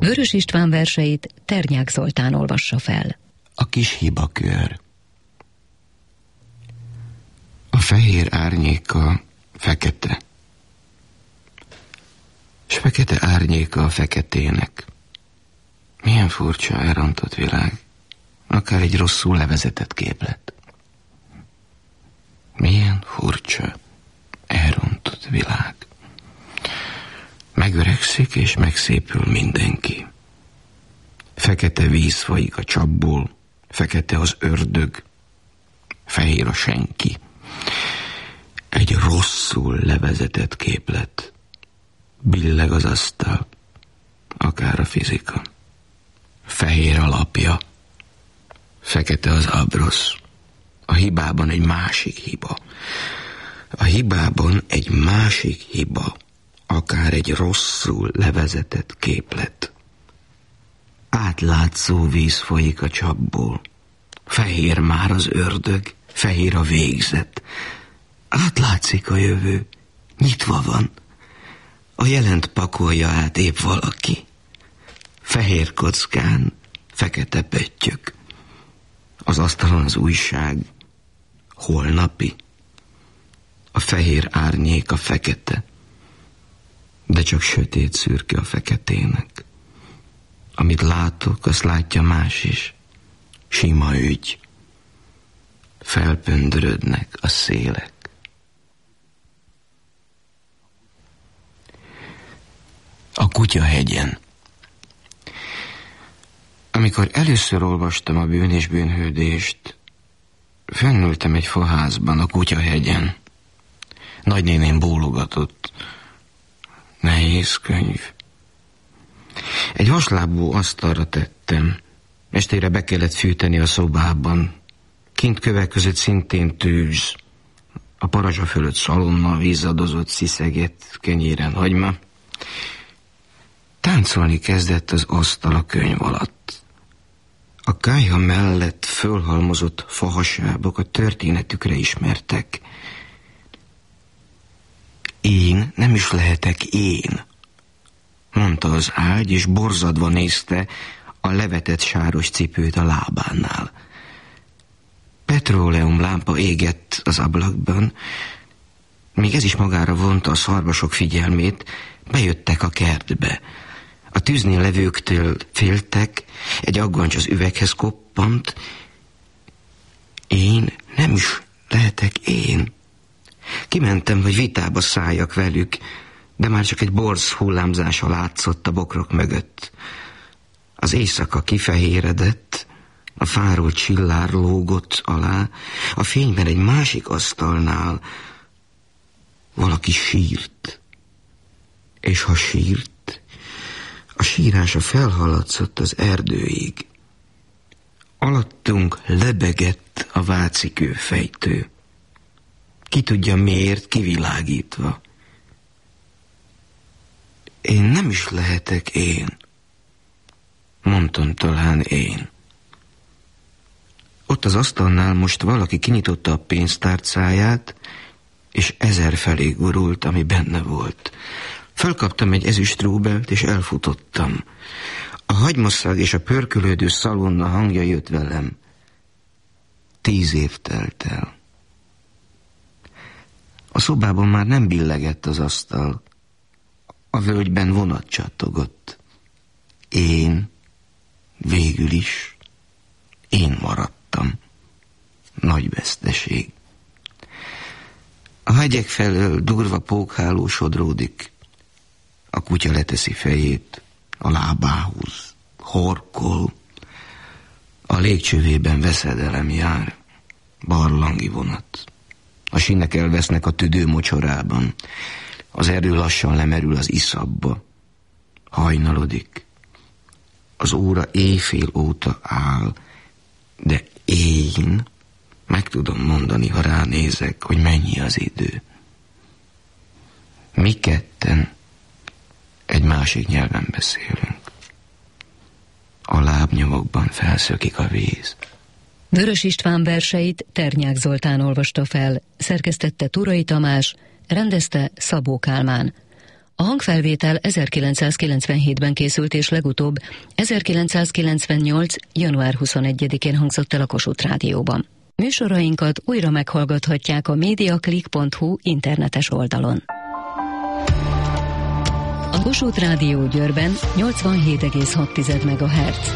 Vörös István verseit Ternyák Zoltán olvassa fel. A kis hibakör. A fehér árnyéka fekete, s fekete árnyéka a feketének. Milyen furcsa, elrontott világ, akár egy rosszul levezetett képlet. Milyen furcsa, elrontott világ. Megöregszik és megszépül mindenki. Fekete víz folyik a csapból, fekete az ördög, fehér a senki. Egy rosszul levezetett képlet. Billeg az asztal, akár a fizika. Fehér a lapja, fekete az abrosz. A hibában egy másik hiba. A hibában egy másik hiba, akár egy rosszul levezetett képlet. Átlátszó víz folyik a csapból. Fehér már az ördög, fehér a végzet. Átlátszik a jövő, nyitva van. A jelent pakolja át épp valaki. Fehér kockán, fekete pöttyök. Az asztalon az újság, holnapi. A fehér árnyék a fekete, de csak sötét szürke a feketének. Amit látok, azt látja más is. Sima ügy. Felpöndörödnek a szélek. A Kutyahegyen. Amikor először olvastam a Bűn és bűnhődést, fennültem egy faházban a Kutyahegyen. Nagynéném bólogatott. Nehéz könyv. Egy vaslábú asztalra tettem. Estére be kellett fűteni a szobában. Kint kövek között szintén tűz. A parazsa fölött szalonna vízadozott, sziszegett, kenyéren hagyma. Táncolni kezdett az asztal a könyv alatt. A kályha mellett fölhalmozott fahasábok a történetükre ismertek. Én nem is lehetek én, mondta az ágy, és borzadva nézte a levetett sáros cipőt a lábánál. Petróleum lámpa égett az ablakban, még ez is magára vonta a szarvasok figyelmét, bejöttek a kertbe. A tűznél levőktől féltek, egy aggancs az üveghez koppant. Én nem is lehetek én. Kimentem, hogy vitába szálljak velük, de már csak egy borz hullámzása látszott a bokrok mögött. Az éjszaka kifehéredett, a fáról csillár lógott alá, a fényben egy másik asztalnál valaki sírt. És ha sírt, a sírása felhallatszott az erdőig. Alattunk lebegett a váci kőfejtő. Ki tudja miért, kivilágítva. Én nem is lehetek én, mondtam talán én. Ott az asztalnál most valaki kinyitotta a pénztárcáját, és 1000 felé gurult, ami benne volt. Fölkaptam egy ezüst rúbelt, és elfutottam. A hagymaszag és a pörkölődő szalonna hangja jött velem. 10 év telt el. A szobában már nem billegett az asztal. A völgyben vonat csattogott. Én végül is én maradtam. Nagy veszteség. A hegyek felől durva pókháló sodródik. A kutya leteszi fejét a lábához, horkol. A légcsövében veszedelem jár, barlangi vonat. A sínek elvesznek a tüdő mocsorában. Az erő lassan lemerül az iszapba. Hajnalodik. Az óra éjfél óta áll, de én meg tudom mondani, ha ránézek, hogy mennyi az idő. Mi ketten egy másik nyelven beszélünk. A lábnyomokban felszökik a víz. Vörös István verseit Ternyák Zoltán olvasta fel, szerkesztette Turai Tamás, rendezte Szabó Kálmán. A hangfelvétel 1997-ben készült, és legutóbb 1998. január 21-én hangzott el a Kossuth Rádióban. Műsorainkat újra meghallgathatják a mediaclick.hu internetes oldalon. A Kossuth Rádió Győrben 87,6 MHz.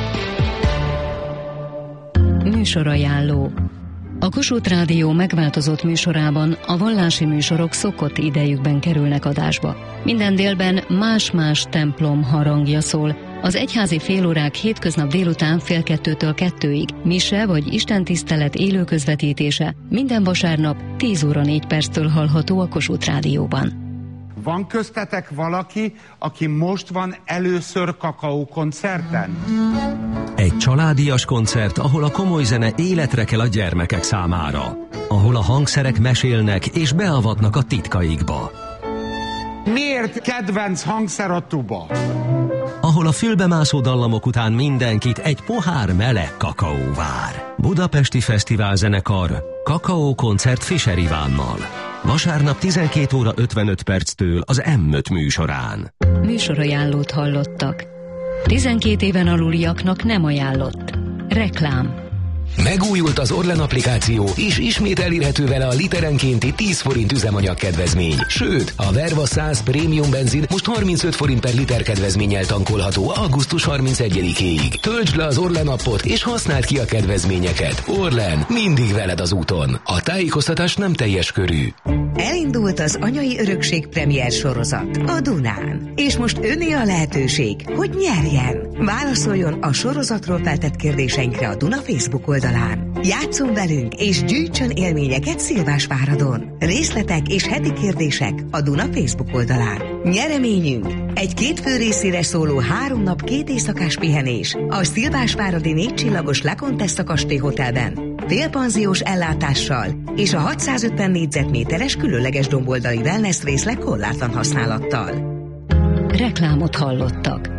Műsorajánló. A Kossuth Rádió megváltozott műsorában a vallási műsorok szokott idejükben kerülnek adásba. Minden délben más-más templom harangja szól. Az egyházi félórák hétköznap délután 1:30-től 2-ig, mise vagy istentisztelet élő közvetítése minden vasárnap 10:04 hallható a Kossuth Rádióban. Van köztetek valaki, aki most van először kakaókoncerten? Egy családias koncert, ahol a komoly zene életre kell a gyermekek számára. Ahol a hangszerek mesélnek és beavatnak a titkaikba. Miért kedvenc hangszer a tuba? Ahol a fülbemászó dallamok után mindenkit egy pohár meleg kakaó vár. Budapesti Fesztiválzenekar, kakaókoncert Fischer Ivánnal. Vasárnap 12:55 az M5 műsorán. Műsorajánlót hallottak. 12 éven aluliaknak nem ajánlott. Reklám. Megújult az Orlen applikáció, és ismét elérhető vele a literenkénti 10 forint üzemanyag kedvezmény. Sőt, a Verva 100 prémium benzin most 35 forint per liter kedvezménnyel tankolható augusztus 31-éig. Töltsd le az Orlen appot, és használd ki a kedvezményeket. Orlen, mindig veled az úton. A tájékoztatás nem teljes körű. Elindult az Anyai Örökség premier sorozat a Dunán. És most öné a lehetőség, hogy nyerjen. Válaszoljon a sorozatról feltett kérdéseinkre a Duna Facebook oldalán. Játsszon velünk és gyűjtsön élményeket Szilvásváradon. Részletek és heti kérdések a Duna Facebook oldalán. Nyereményünk egy 2 fő részére szóló 3 nap 2 éjszakás pihenés a Szilvásváradi 4 csillagos La Contessa kastély hotelben, félpanziós ellátással és a 650 négyzetméteres különleges domboldali wellness részleg korlátlan használattal. Reklámot hallottak.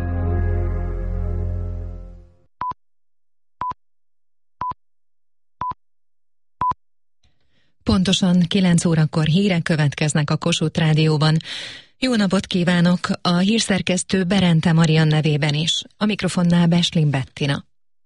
Pontosan 9 órakor hírek következnek a Kossuth Rádióban. Jó napot kívánok a hírszerkesztő Berente Marian nevében is. A mikrofonnál Besling Bettina.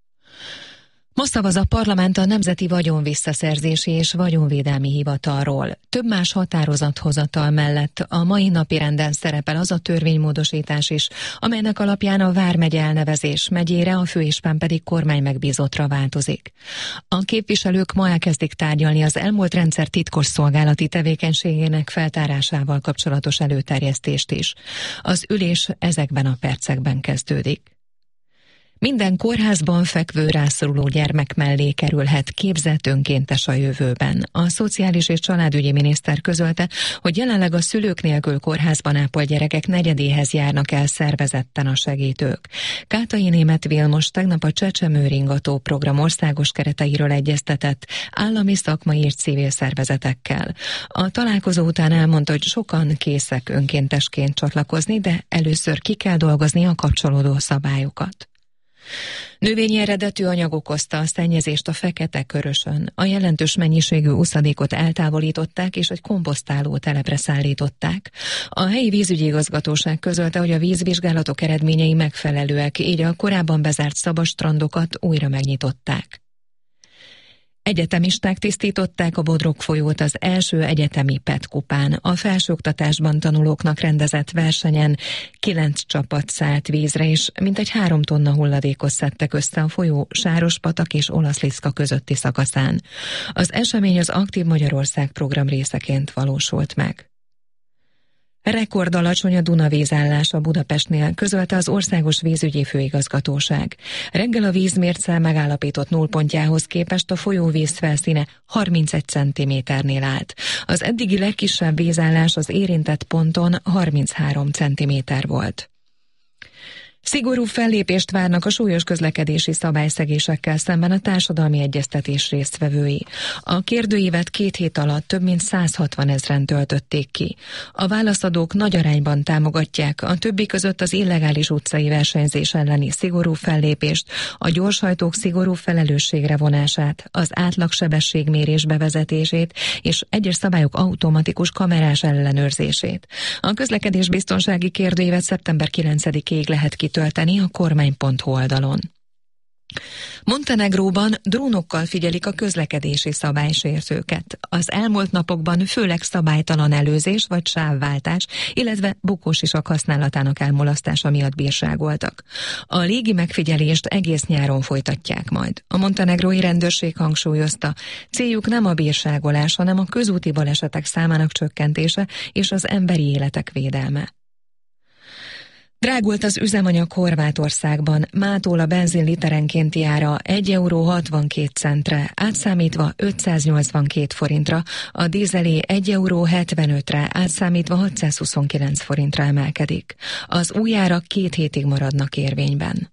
Ma szavaz a parlament a Nemzeti Vagyonvisszaszerzési és Vagyonvédelmi Hivatalról. Több más határozathozatal mellett a mai napirenden szerepel az a törvénymódosítás is, amelynek alapján a vármegye elnevezés megyére, a főispán pedig kormánymegbízottra változik. A képviselők ma elkezdik tárgyalni az elmúlt rendszer titkosszolgálati tevékenységének feltárásával kapcsolatos előterjesztést is. Az ülés ezekben a percekben kezdődik. Minden kórházban fekvő rászoruló gyermek mellé kerülhet képzett önkéntes a jövőben. A Szociális és Családügyi Miniszter közölte, hogy jelenleg a szülők nélkül kórházban ápolt gyerekek negyedéhez járnak el szervezetten a segítők. Kátai Németh Vilmos tegnap a Csecsemőringató program országos kereteiről egyeztetett állami, szakmai és civil szervezetekkel. A találkozó után elmondta, hogy sokan készek önkéntesként csatlakozni, de először ki kell dolgozni a kapcsolódó szabályokat. Növényi eredetű anyag okozta a szennyezést a Fekete-Körösön. A jelentős mennyiségű uszadékot eltávolították és egy komposztáló telepre szállították. A helyi vízügyi igazgatóság közölte, hogy a vízvizsgálatok eredményei megfelelőek, így a korábban bezárt szabadstrandokat újra megnyitották. Egyetemisták tisztították a Bodrog folyót az első egyetemi PET kupán. A felsőoktatásban tanulóknak rendezett versenyen 9 csapat szállt vízre, és mintegy 3 tonna hulladékot szedtek össze a folyó Sárospatak és Olaszliszka közötti szakaszán. Az esemény az Aktív Magyarország program részeként valósult meg. Rekord alacsony a Duna vízállása Budapestnél, közölte az Országos Vízügyi Főigazgatóság. Reggel a vízmércel megállapított nullpontjához képest a folyóvíz felszíne 31 cm-nél állt. Az eddigi legkisebb vízállás az érintett ponton 33 cm volt. Szigorú fellépést várnak a súlyos közlekedési szabályszegésekkel szemben a társadalmi egyeztetés résztvevői. A kérdőívet 2 hét alatt több mint 160 000-en töltötték ki. A válaszadók nagy arányban támogatják a többi között az illegális utcai versenyzés elleni szigorú fellépést, a gyorshajtók szigorú felelősségre vonását, az átlagsebességmérés bevezetését és egyes szabályok automatikus kamerás ellenőrzését. A közlekedésbiztonsági kérdőívet szeptember 9-ig lehet kitölteni a kormány.hu oldalon. Montenegróban drónokkal figyelik a közlekedési szabálysértőket. Az elmúlt napokban főleg szabálytalan előzés vagy sávváltás, illetve bukósisak használatának elmulasztása miatt bírságoltak. A légi megfigyelést egész nyáron folytatják majd. A montenegrói rendőrség hangsúlyozta, céljuk nem a bírságolás, hanem a közúti balesetek számának csökkentése és az emberi életek védelme. Drágult az üzemanyag Horvátországban, mától a benzin literenkénti ára 1,62 €, átszámítva 582 forintra, a dízelé 1,75 €, átszámítva 629 forintra emelkedik. Az új árak 2 hétig maradnak érvényben.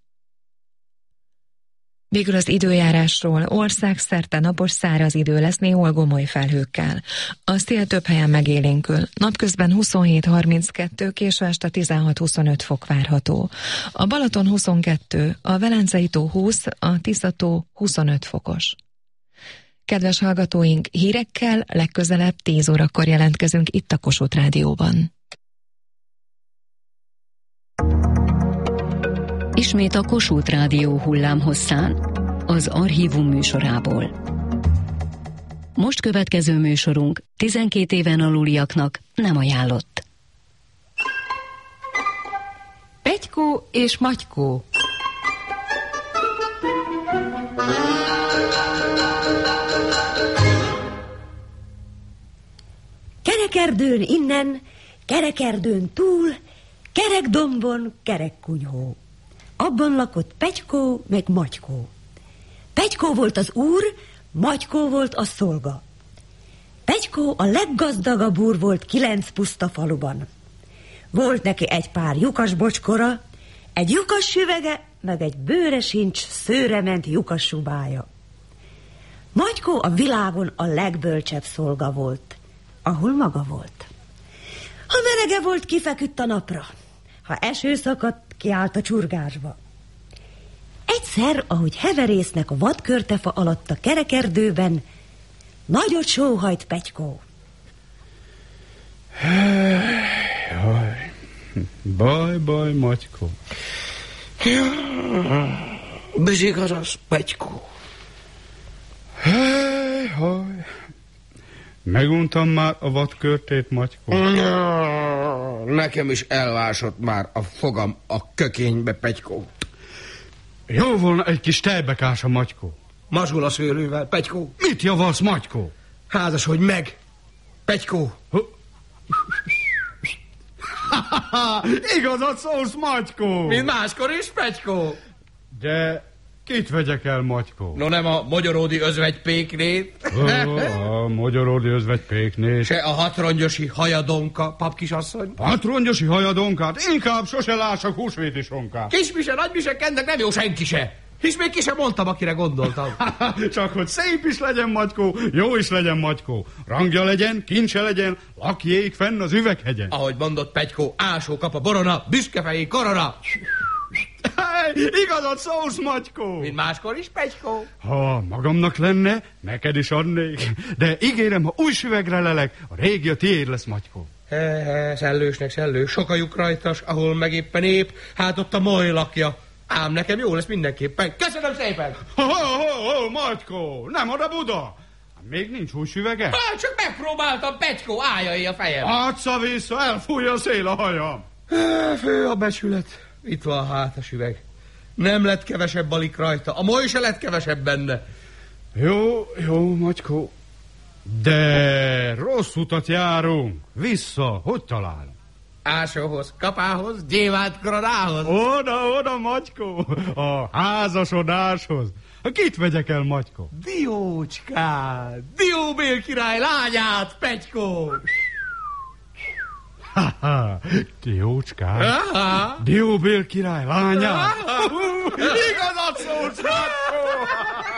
Végül az időjárásról: országszerte napos száraz idő lesz néhol gomoly felhőkkel. A szél több helyen megélénkül. Napközben 27-32, késő este 16-25 fok várható. A Balaton 22, a Velencei tó 20, a Tisza-tó 25 fokos. Kedves hallgatóink, hírekkel legközelebb 10 órakor jelentkezünk itt a Kossuth Rádióban. Ismét a Kossuth Rádió hullámhosszán, az Archívum műsorából. Most következő műsorunk 12 éven aluliaknak nem ajánlott. Petykó és Matykó. Kerekerdőn innen, kerekerdőn túl, kerekdombon, kerekkunyhó. Abban lakott Petykó meg Matykó. Petykó volt az úr, Matykó volt a szolga. Petykó a leggazdagabb úr volt 9 puszta faluban. Volt neki egy pár lyukas bocskora, egy lyukas süvege, meg egy bőre sincs, szőre ment lyukas subája. Matykó a világon a legbölcsebb szolga volt, ahol maga volt. Ha melege volt, kifeküdt a napra. Ha eső szakadt, kiállt a csurgásba. Egyszer, ahogy heverésznek a vadkörtefa alatt a kerekerdőben, nagyot sóhajt Petykó. Baj, Matykó. Bizig az Petykó. Meguntam már a vadkörtét, Matykó. Nekem is elvásott már a fogam a kökénybe, Petykó. Jó volna egy kis tejbekás a Matykó. Mazsol a szőlővel, Petykó. Mit javalsz, Matykó? Házasodj meg, Petykó. Igazat szólsz, Matykó. Mint máskor is, Petykó. De kit vegyek el, Matykó? No, nem a Magyaródi özvegypéknét. A Magyaródi özvegypéknét. Se a hatrongyosi hajadonka, papkisasszony. Hatrongyosi hajadonkát? Inkább sose lássak húsvéti sonkát. Kismise, nagymise, ennek nem jó senki se. Hisz még ki sem mondtam, akire gondoltam. Csak hogy szép is legyen, Matykó, jó is legyen, Matykó. Rangja legyen, kincse legyen, lakjék fenn az üveghegyen. Ahogy mondott Petykó, ásó kap a borona, büszkefejé korona. Igazat szólsz, Matykó. Mint máskor is, Petykó. Ha magamnak lenne, neked is adnék. De ígérem, ha új süvegre lelek, a régi a tiéd lesz, Matykó. Szellősnek szellős, sokajuk rajtas, ahol meg éppen épp, hát ott a moly lakja. Ám nekem jó lesz mindenképpen. Köszönöm szépen! Matykó, nem oda Buda! Még nincs új süvege? Csak megpróbáltam, Petykó, állja a fejem. Átsza-vissza, elfújja a szél a hajam. Fő a becsület. Itt van hát a süveg. Nem lett kevesebb balik rajta. A moly se lett kevesebb benne. Jó, Matykó. De rossz utat járunk. Vissza, hogy találunk? Ásóhoz, kapához, gyévánt koronához. Oda, Matykó, a házasodáshoz. Kit vegyek el, Matykó? Diócskát, Dióbél király lányát, Petykó. Diócskám? Dióbél király lányát? Igazat szólsz, Matkó!